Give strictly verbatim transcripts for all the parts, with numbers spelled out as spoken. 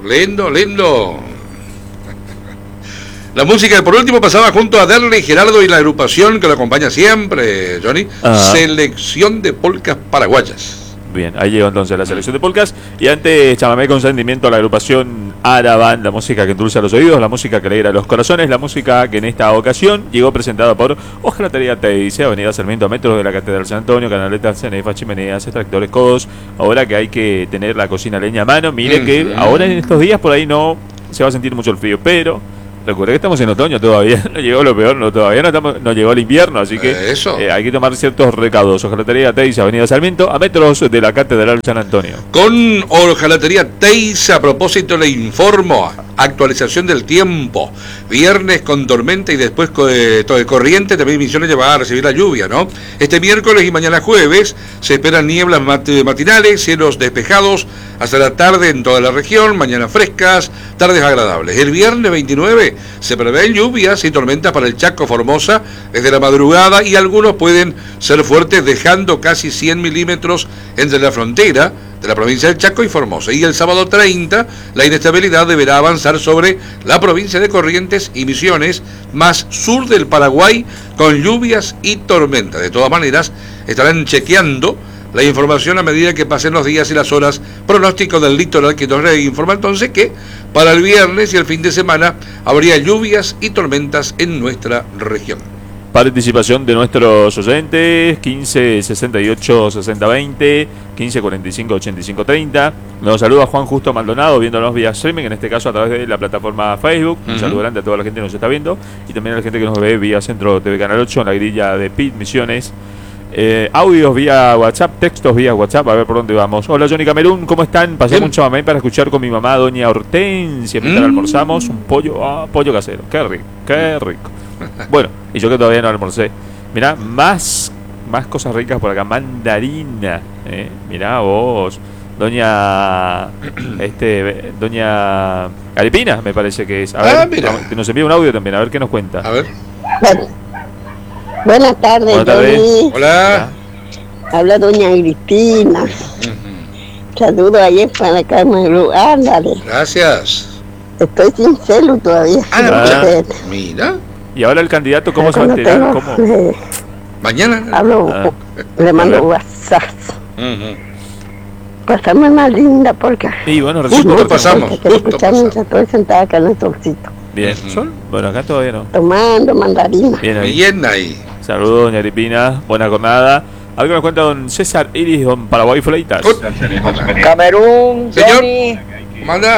Lindo, lindo. La música, por último, pasaba junto a Derli, Gerardo y la agrupación que lo acompaña siempre, Johnny. Ajá. Selección de polcas paraguayas. Bien, ahí llegó entonces la selección de polcas. Y antes, chamamé con sentimiento a la agrupación Araban, la música que endulza los oídos, la música que alegra los corazones, la música que en esta ocasión llegó presentada por Hojalatería Teise, Avenida Sarmiento, a metros de la Catedral San Antonio, canaletas, cenefas, chimeneas, extractores, codos. Ahora que hay que tener la cocina leña a mano, mire mm. que ahora en estos días por ahí no se va a sentir mucho el frío, pero recuerda que estamos en otoño todavía, no llegó lo peor, no todavía no, estamos, no llegó el invierno, así que eh, eso. Eh, hay que tomar ciertos recaudos. Hojalatería Teise, Avenida Sarmiento, a metros de la Catedral San Antonio. Con Hojalatería Teise, a propósito le informo, actualización del tiempo, viernes con tormenta y después eh, corriente, también Misiones ya va a recibir la lluvia, ¿no? Este miércoles y mañana jueves se esperan nieblas mat matinales, cielos despejados hasta la tarde en toda la región, mañanas frescas, tardes agradables. El viernes veintinueve se prevén lluvias y tormentas para el Chaco, Formosa desde la madrugada y algunos pueden ser fuertes, dejando casi cien milímetros entre la frontera de la provincia del Chaco y Formosa. Y el sábado treinta la inestabilidad deberá avanzar sobre la provincia de Corrientes y Misiones, más sur del Paraguay, con lluvias y tormentas. De todas maneras, estarán chequeando la información a medida que pasen los días y las horas. Pronóstico del litoral que nos informa entonces que para el viernes y el fin de semana habría lluvias y tormentas en nuestra región. Participación de nuestros oyentes, quince sesenta y ocho sesenta veinte, quince cuarenta y cinco ochenta y cinco treinta. Nos saluda Juan Justo Maldonado, viéndonos vía streaming, en este caso a través de la plataforma Facebook. Un uh-huh. saludo grande a toda la gente que nos está viendo y también a la gente que nos ve vía Centro T V Canal ocho, en la grilla de P I T Misiones. Eh, audios vía WhatsApp, textos vía WhatsApp, a ver por dónde vamos. Hola Johnny Camerún, ¿cómo están? Pasé un chamamé para escuchar con mi mamá, doña Hortensia, mientras mm. almorzamos un pollo, ah, pollo casero, qué rico, qué rico. Bueno, y yo que todavía no almorcé. Mirá, más, más cosas ricas por acá, mandarina, eh, mirá vos, doña, este, doña Aripina, me parece que es. A ver, ah, que nos envía un audio también, a ver qué nos cuenta. A ver. Buenas tardes, Buenas tardes. Johnny. Hola. Habla doña Cristina. Uh-huh. Saludos ayer para Carmen Luz. Ándale. Gracias. Estoy sin celu todavía. Ah, mira. ¿Y ahora el candidato cómo se va a enterar? ¿Cómo? Eh, Mañana. Hablo, ah. le mando WhatsApp. Uh-huh. Pasame una linda porque. Y bueno, justo pasamos. Justo pasamos. Estoy sentada acá en el solcito. Bien. ¿Sol? Bueno, acá todavía no. Tomando mandarina. Bien ahí. Bien ahí. Saludos, doña Aripina. Buena jornada. Algo nos cuenta don César Iris, don Paraguay Fleitas. Camerún, Johnny. Manda.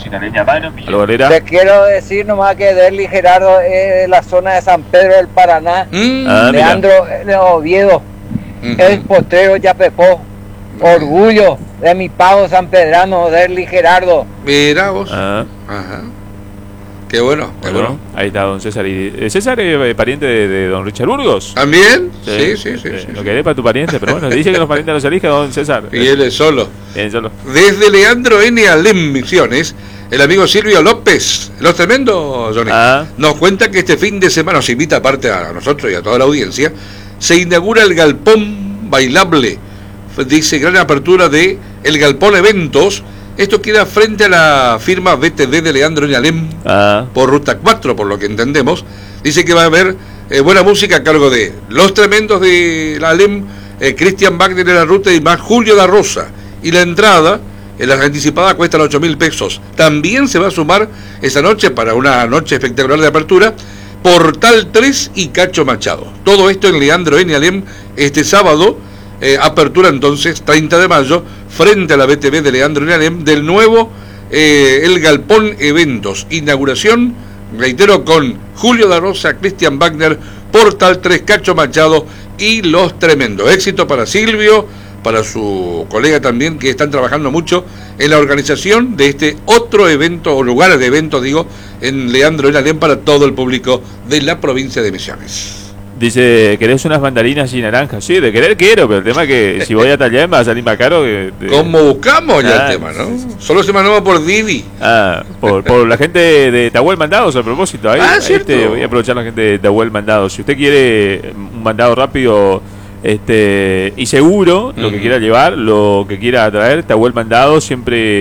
Te quiero decir nomás que Derli Gerardo es de la zona de San Pedro del Paraná. Mm. Ah, Leandro de Oviedo. Mm-hmm. El potrero Yapepó. Orgullo de mi pavo sanpedrano, Derli Gerardo. Mira vos. Ah. Ajá. Qué bueno, qué bueno, bueno. Ahí está don César. ¿Y César es pariente de, de don Richard Burgos? ¿También? Sí, sí, sí. sí, sí, sí lo sí. querés para tu pariente, pero bueno, dice que los parientes los elige don César. Y él es solo. Bien, solo. Desde Leandro N. Alem Misiones, el amigo Silvio López, los tremendos, Johnny, ah. nos cuenta que este fin de semana, nos invita aparte a nosotros y a toda la audiencia, se inaugura el Galpón Bailable. Dice, gran apertura de el Galpón Eventos. Esto queda frente a la firma B T D de Leandro N. Alem, ah. por Ruta cuatro, por lo que entendemos. Dice que va a haber eh, buena música a cargo de Los Tremendos de la Alem, eh, Cristian Wagner de la Ruta y más Julio da Rosa. Y la entrada, en la anticipada, cuesta los ocho mil pesos. También se va a sumar esta noche, para una noche espectacular de apertura, Portal tres y Cacho Machado. Todo esto en Leandro N. Alem este sábado. Eh, apertura entonces, treinta de mayo, frente a la B T V de Leandro N. Alem, del nuevo eh, El Galpón Eventos. Inauguración, reitero, con Julio da Rosa, Cristian Wagner, Portal tres, Cacho Machado y Los Tremendos. Éxito para Silvio, para su colega también, que están trabajando mucho en la organización de este otro evento, o lugares de eventos, digo, en Leandro N. Alem para todo el público de la provincia de Misiones. Dice, ¿querés unas mandarinas y naranjas? Sí, de querer quiero, pero el tema es que si voy a Tallén va a salir más caro que... De... ¿Cómo buscamos ya ah, el tema, no? Solo se mandaba por Didi. Ah, por, por la gente de Tahuel Mandados, a propósito. Ahí, ah, este, voy a aprovechar la gente de Tahuel Mandados. Si usted quiere un mandado rápido este y seguro, uh-huh. lo que quiera llevar, lo que quiera traer, Tahuel Mandados siempre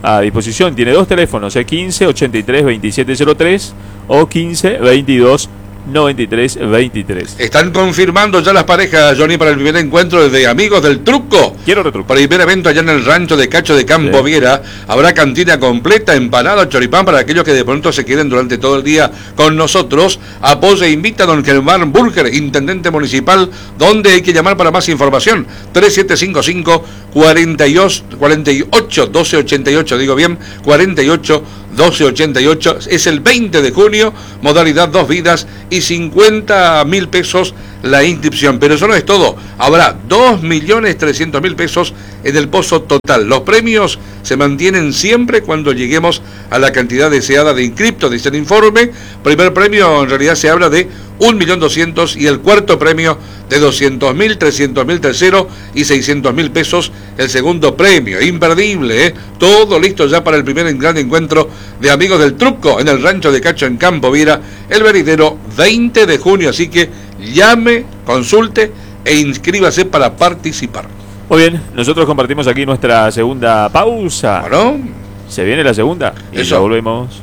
a disposición. Tiene dos teléfonos, eh, quince ochenta y tres veintisiete cero tres o quince veintidós noventa y tres veintitrés. Están confirmando ya las parejas, Johnny, para el primer encuentro de Amigos del Truco. Quiero retruco. Primer evento allá en el rancho de Cacho de Campo sí. Viera. Habrá cantina completa, empanada, choripán para aquellos que de pronto se queden durante todo el día con nosotros. Apoya e invita a don Germán Burger, intendente municipal, donde hay que llamar para más información. tres siete cinco cinco, cuatro ocho, doce ochenta y ocho, digo bien, cuarenta y ocho, doce ochenta y ocho. Es el veinte de junio, modalidad dos vidas y cincuenta mil pesos la inscripción. Pero eso no es todo. Habrá dos millones trescientos mil pesos en el pozo total. Los premios se mantienen siempre cuando lleguemos a la cantidad deseada de inscriptos, dice el informe. Primer premio, en realidad se habla de un millón doscientos y el cuarto premio de doscientos mil, trescientos mil tercero y seiscientos mil pesos el segundo premio. Imperdible, ¿eh? Todo listo ya para el primer gran encuentro de Amigos del Truco en el rancho de Cacho en Campo Viera, el venidero veinte de junio. Así que llame, consulte e inscríbase para participar. Muy bien, nosotros compartimos aquí nuestra segunda pausa. Bueno, se viene la segunda y eso. Ya volvemos.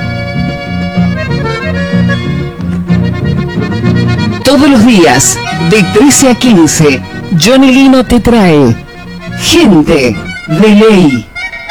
Todos los días, de trece a quince, Johnny Lino te trae Gente de Ley.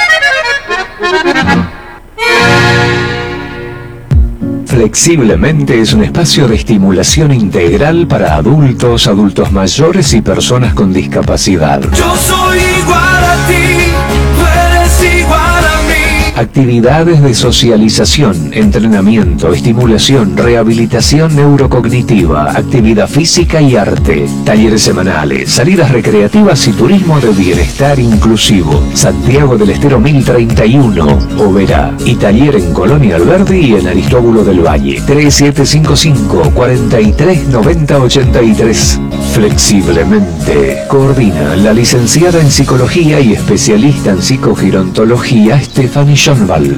Flexiblemente es un espacio de estimulación integral para adultos, adultos mayores y personas con discapacidad. Yo soy igual a ti, tú eres igual a mí. Actividades de socialización, entrenamiento, estimulación, rehabilitación neurocognitiva, actividad física y arte, talleres semanales, salidas recreativas y turismo de bienestar inclusivo. Santiago del Estero mil treinta y uno, Oberá, y taller en Colonia Alberdi y en Aristóbulo del Valle. tres siete cinco cinco, cuatro tres nueve cero ocho tres. Flexiblemente. Coordina la licenciada en Psicología y especialista en Psicogerontología Stephanie Schoenwald.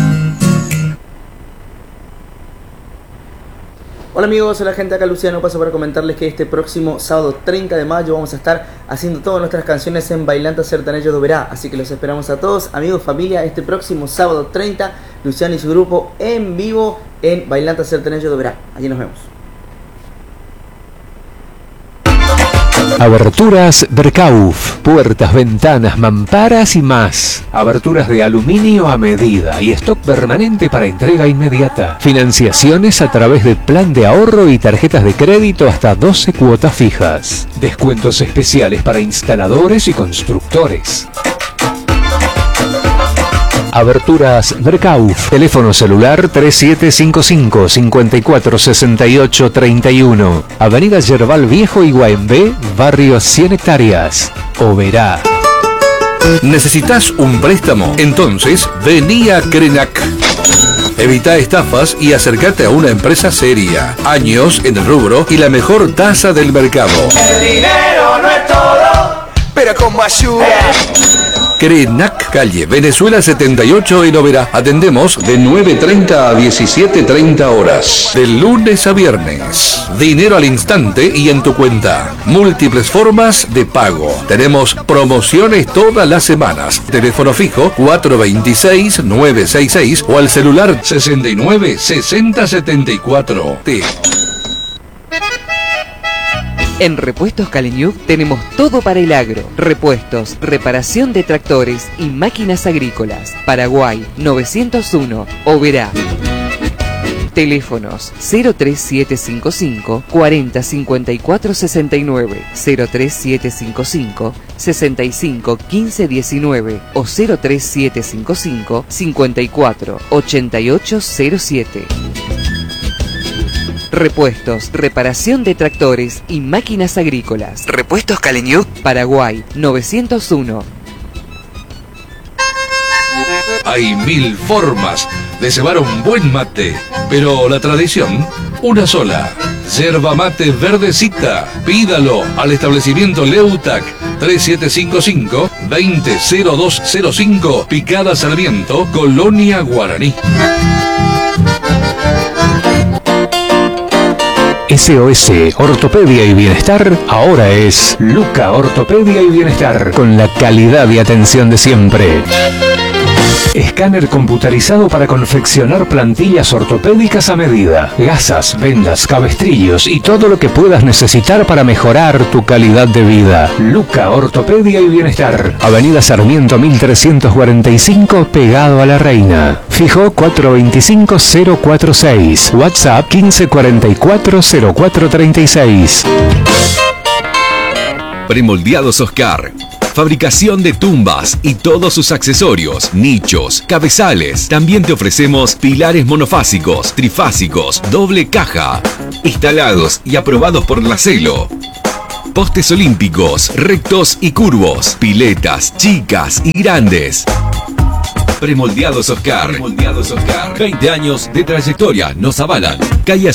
Hola amigos, hola gente, acá Luciano. Paso para comentarles que este próximo sábado treinta de mayo vamos a estar haciendo todas nuestras canciones en Bailanta Sertanejo de Oberá. Así que los esperamos a todos, amigos, familia, este próximo sábado treinta, Luciano y su grupo en vivo en Bailanta Sertanejo de Oberá. Allí nos vemos. Aberturas Berkauf, puertas, ventanas, mamparas y más. Aberturas de aluminio a medida y stock permanente para entrega inmediata. Financiaciones a través de plan de ahorro y tarjetas de crédito hasta doce cuotas fijas. Descuentos especiales para instaladores y constructores. Aberturas Berkauf. Teléfono celular tres siete cinco cinco, cinco cuatro seis ocho tres uno. Avenida Yerbal Viejo, Iguaembé, barrio cien hectáreas. Oberá. ¿Necesitas un préstamo? Entonces, vení a Crenac. Evita estafas y acércate a una empresa seria. Años en el rubro y la mejor tasa del mercado. El dinero no es todo, pero como ayuda. Crenac, calle Venezuela setenta y ocho en Oberá. Atendemos de nueve treinta a diecisiete treinta horas. De lunes a viernes. Dinero al instante y en tu cuenta. Múltiples formas de pago. Tenemos promociones todas las semanas. Teléfono fijo cuatro dos seis, nueve seis seis o al celular sesenta y nueve, sesenta setenta y cuatro. T. En Repuestos Caleñuc tenemos todo para el agro. Repuestos, reparación de tractores y máquinas agrícolas. Paraguay novecientos uno, Oberá. Teléfonos cero tres siete cinco cinco, cuarenta, cincuenta y cuatro sesenta y nueve, cero tres siete cinco cinco, sesenta y cinco, quince diecinueve o cero tres siete cinco cinco, cincuenta y cuatro, ochenta y ocho cero siete. Repuestos, reparación de tractores y máquinas agrícolas. Repuestos Caleñuc, Paraguay novecientos uno. Hay mil formas de cebar un buen mate, pero la tradición, una sola. Yerba mate verdecita. Pídalo al establecimiento Leutac tres siete cinco cinco, veinte cero dos cero cinco, Picada Sarmiento, Colonia Guaraní. S O S Ortopedia y Bienestar ahora es Luca Ortopedia y Bienestar, con la calidad y atención de siempre. Escáner computarizado para confeccionar plantillas ortopédicas a medida. Gasas, vendas, cabestrillos y todo lo que puedas necesitar para mejorar tu calidad de vida. Luca Ortopedia y Bienestar. Avenida Sarmiento mil trescientos cuarenta y cinco, pegado a La Reina. Fijo cuatro dos cinco cero cuatro seis. WhatsApp quince cuarenta y cuatro cero cuatro treinta y seis. Premoldeados Oscar. Fabricación de tumbas y todos sus accesorios, nichos, cabezales. También te ofrecemos pilares monofásicos, trifásicos, doble caja, instalados y aprobados por la Celo. Postes olímpicos, rectos y curvos, piletas, chicas y grandes. Premoldeados Oscar. Premoldeados Oscar. veinte años de trayectoria nos avalan. Calle